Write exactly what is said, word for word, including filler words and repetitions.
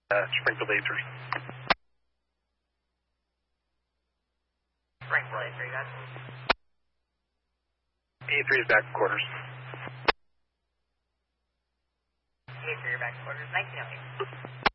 uh, Springfield A three. Springfield A three, gotcha. A three is back in quarters. A three, you're back in quarters. nineteen oh eight.